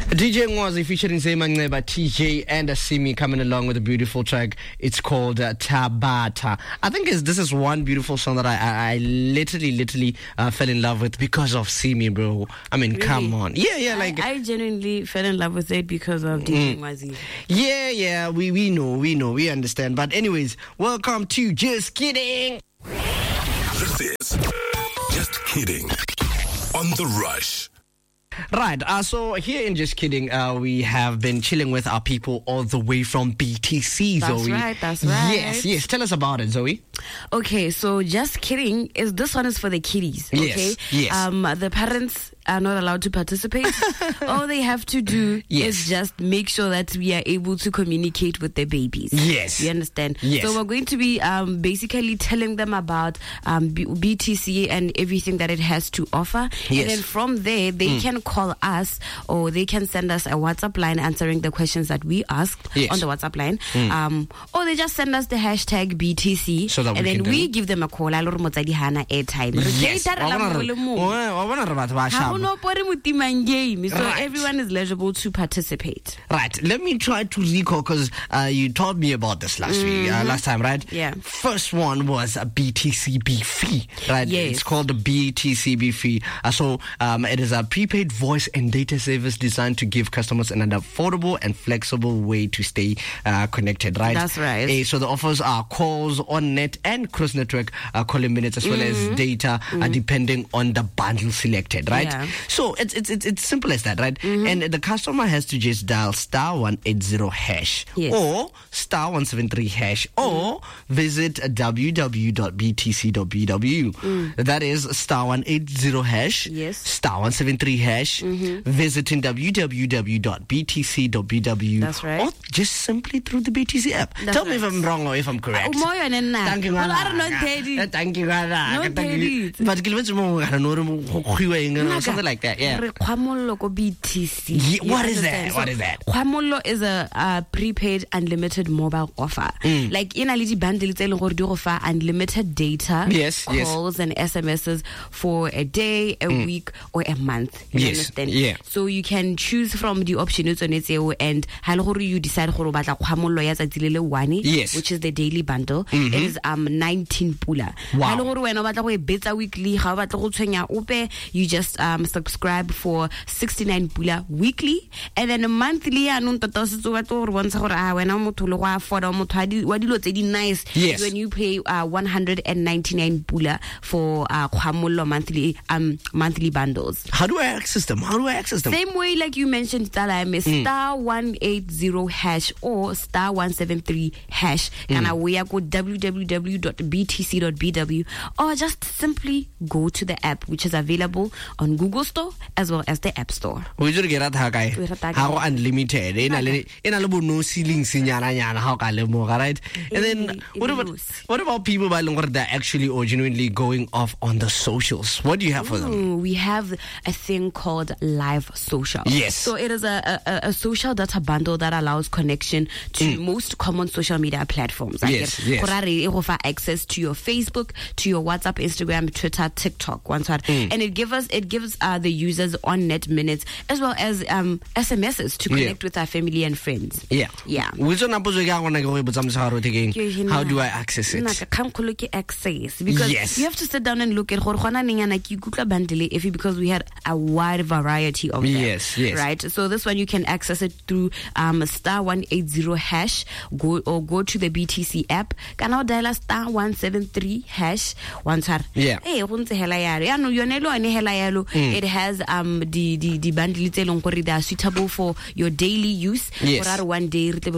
DJ Ngwazi featuring Zema Nceba, TJ and Asimi coming along with a beautiful track. It's called Tabata. I think this is one beautiful song that I literally fell in love with because of Simi, bro. I mean, really? Come on. Yeah, like I genuinely fell in love with it because of DJ Ngwazi. Yeah, we know, we understand. But anyways, welcome to Just Kidding. This is Just Kidding on The Rush. Right, so here in Just Kidding, we have been chilling with our people all the way from BTC, Zoe. That's right. Yes, tell us about it, Zoe. Okay, so Just Kidding, this one is for the kiddies, okay? Yes. The parents are not allowed to participate. All they have to do is just make sure that we are able to communicate with their babies. Yes. You understand? Yes. So we're going to be basically telling them about BTC and everything that it has to offer. Yes. And then from there, they can call us or they can send us a WhatsApp line answering the questions that we asked on the WhatsApp line. Or they just send us the hashtag BTC so that and then we give them a call. Airtime. Yes. So everyone is eligible to participate. Right. Let me try to recall because you told me about this last time, right? Yeah. First one was a BTC Be Free, right? Yes. It's called the BTC Be Free. So it is a prepaid voice and data service designed to give customers an affordable and flexible way to stay connected, right? That's right. So the offers are calls on net and cross network calling minutes as well as data depending on the bundle selected, right? Yeah. So it's simple as that, right? And the customer has to just dial *180# or *173# or visit www.btc.bw. That is *180#, *173#, visiting www.btc.bw. That's right. Or just simply through the BTC app. Tell me if I'm wrong or if I'm correct. Thank you. But something like that, yeah. What is that? Kwamolo is a prepaid unlimited mobile offer. Like in a little bundle, it's offer unlimited data, calls and SMSs for a day, a week, or a month. You understand? Yeah. So you can choose from the option and you decide which is the daily bundle. It is 19 pula. Weekly, you just subscribe for 69 pula weekly, and then a monthly when you pay 199 pula for monthly bundles. How do I access them? Same way like you mentioned, *180# or *173#. And we are go www.btc.bw or just simply go to the app, which is available on Google Store as well as the App Store. We just get how unlimited. No ceilings, right? And then what about people that are actually or genuinely going off on the socials? What do you have for them? We have a thing called Live Social. Yes. So it is a social data bundle that allows connection to most common social media platforms. Yes. It offer access to your Facebook, to your WhatsApp, Instagram, Twitter, TikTok, and it gives the users on net minutes as well as SMSs to connect with our family and friends. Yeah. How do I access it? Because you have to sit down and look at because we had a wide variety of them. Yes. Right? So this one you can access it through *180#. Go to the BTC app. Can now dial *173#. It has the bundle that are suitable for your daily use. For 1 day 5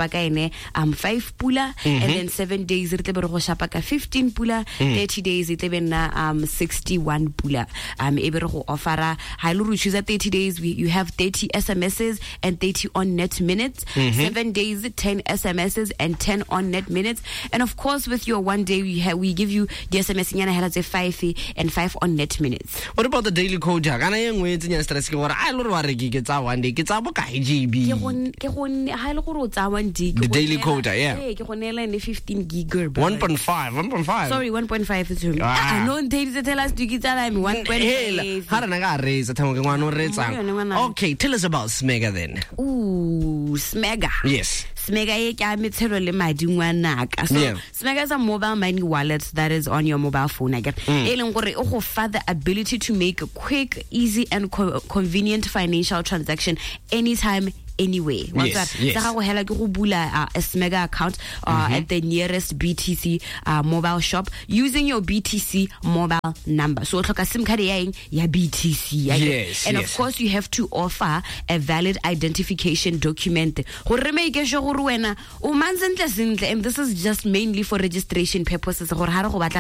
pula, and then 7 days 15 pula, 30 days 61 pula. Offer choose 30 days you have 30 SMSs and 30 on net minutes. 7 days 10 SMSs and 10 on net minutes, and of course with your 1 day, we give you the SMS nyana hela tse 5 and 5 on net minutes. What about the daily code? Kana yengwe tsenya stress ke gore I lore wa re ke tsa 1 day ke tsa bo ka GB. Ke gonne ha ile gore o tsa 1 day. The daily code, yeah. Ke gonela ne 15 gig. 1.5. Sorry, 1.5 is him. No ntedi tell us to get that 1.5. Ha rena ga raise thamo ke ngwana o retsa. Okay, tell us about Smega then. Ooh, Smega. Yes. Smega e ka metshelo le madi ngwanaka. So Smega is a mobile money wallet that is on your mobile phone again. E leng gore o go fa the ability to make a quick, easy and convenient financial transaction anytime, anyway. Yes. A Smega account at the nearest BTC mobile shop using your BTC mobile number. So it's like a SIM card ya BTC. Yes. And of course you have to offer a valid identification document. And this is just mainly for registration purposes. You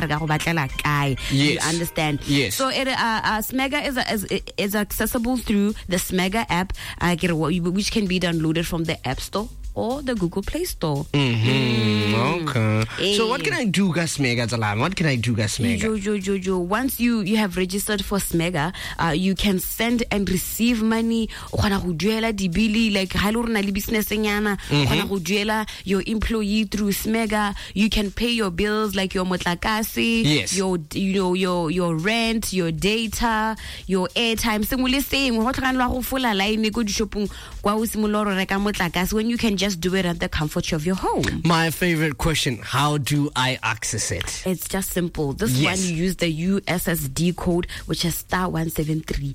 understand? Yes. So Smega is accessible through the Smega app, which can be downloaded from the App Store or the Google Play Store. Okay. So what can I do, Smega? What can I do, Smega? Once you have registered for Smega, you can send and receive money. Like business your employee through Smega. You can pay your bills like your motlakase, yes, your rent, your data, your airtime. When you can just do it at the comfort of your home. My favorite question, how do I access it? It's just simple. This one, you use the USSD code, which is *173#.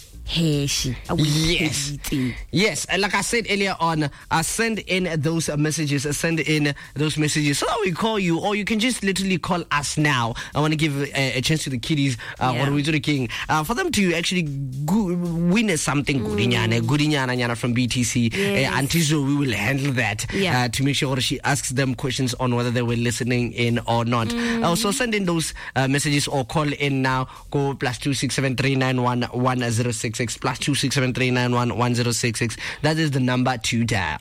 Yes. Like I said earlier on, send in those messages so that we call you, or you can just literally call us now. I want to give a chance to the kiddies, what we do the king, for them to actually win something goodinyana from BTC. Until we will handle that to make sure she asks them questions on whether they were listening in or not. Also send in those messages or call in now. Go +267391106. +267391106. That is the number to dial.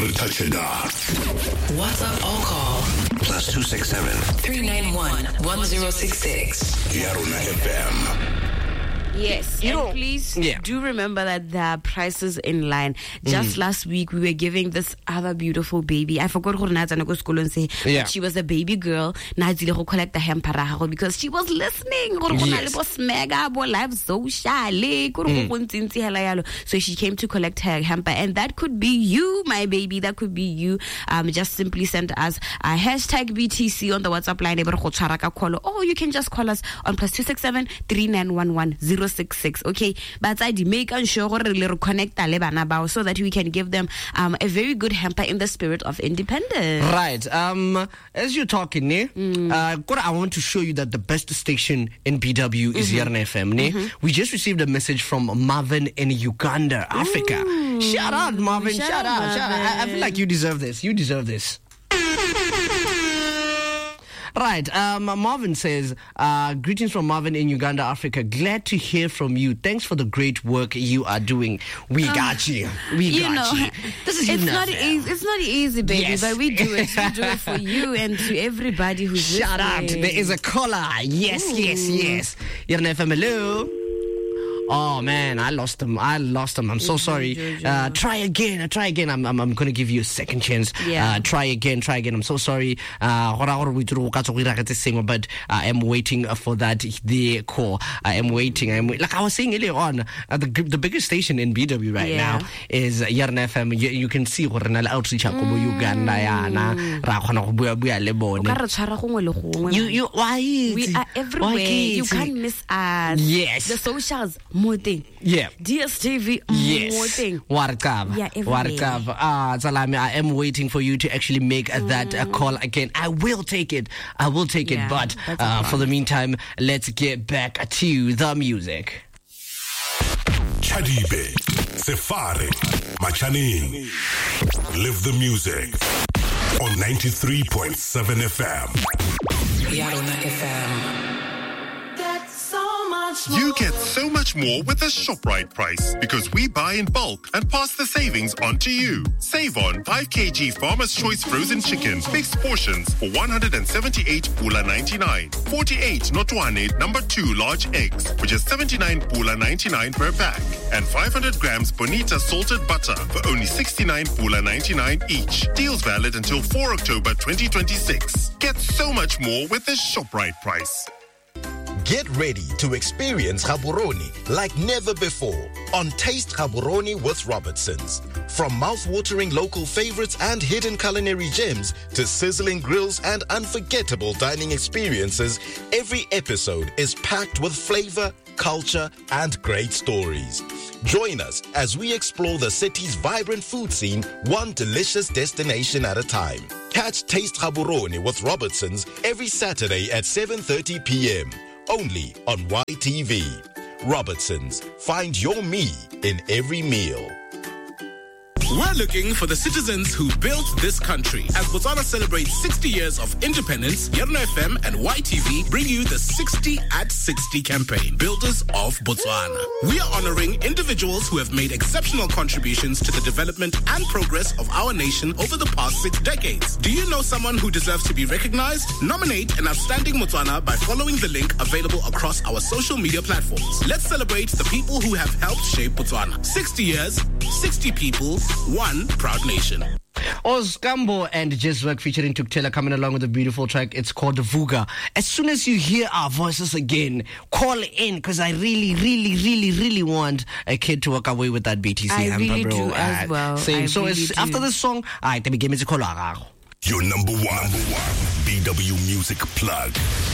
WhatsApp or call +267 3911066. Yarona FM. Yes, and please do remember that there are prices in line. Just last week, we were giving this other beautiful baby. I forgot her name. But she was a baby girl. Nazile collect the hamper because she was listening. So she came to collect her hamper, and that could be you, my baby. That could be you. Just simply send us a hashtag BTC on the WhatsApp line. Or you can just call us on +267 3911066. Okay, but I make sure we connect so that we can give them a very good hamper in the spirit of independence. Right. As you're talking, I want to show you that the best station in BW is Yarona FM. We just received a message from Marvin in Uganda, Africa. Shout out, Marvin. Shout out. I feel like you deserve this. Right, Marvin says, greetings from Marvin in Uganda, Africa. Glad to hear from you. Thanks for the great work you are doing. We got you. We got you. This is it's not easy, baby, but we do it. We do it for you and to everybody who's Shout out. There is a caller. Yes. Yarona FM, hello. Oh man, I lost him. I'm so sorry. Try again. I'm going to give you a second chance. Try again. I'm so sorry. But I am waiting for that the call. I am waiting. Like I was saying earlier on, the biggest station in BW right now is Yarona FM. You can see outreach Uganda. Why? We are everywhere. You can't miss us. Yes. The socials. More thing. DSTV. More thing. Warkab. Salami, I am waiting for you to actually make that call again. I will take it. But for the meantime, let's get back to the music. Chadibe, Sefare, Machaning. Live the music on 93.7 FM. Yarona FM. That's so much You get so much more with the ShopRite price because we buy in bulk and pass the savings on to you. Save on 5 kg Farmer's Choice frozen chicken, fixed portions for 178 pula 99. 48 Notwane number 2 large eggs for just 79 pula 99 per pack. And 500 grams Bonita salted butter for only 69 pula 99 each. Deals valid until 4 October 2026. Get so much more with the ShopRite price. Get ready to experience Gaborone like never before on Taste Gaborone with Robertsons. From mouth-watering local favorites and hidden culinary gems to sizzling grills and unforgettable dining experiences, every episode is packed with flavor, culture, and great stories. Join us as we explore the city's vibrant food scene, one delicious destination at a time. Catch Taste Gaborone with Robertsons every Saturday at 7:30 p.m. only on YTV. Robertsons, find your me in every meal. We're looking for the citizens who built this country. As Botswana celebrates 60 years of independence, Yerno FM and YTV bring you the 60 at 60 campaign, Builders of Botswana. We are honoring individuals who have made exceptional contributions to the development and progress of our nation over the past 6 decades. Do you know someone who deserves to be recognized? Nominate an outstanding Botswana by following the link available across our social media platforms. Let's celebrate the people who have helped shape Botswana. 60 years, 60 people, one proud nation. Oskambo and Jezwork featuring Tuktela coming along with a beautiful track. It's called Vuga. As soon as you hear our voices again, call in because I really want a kid to walk away with that BTC I hamper, really bro. do as well. Same. So after this song, I give me a call. Your number one BW Music Plug.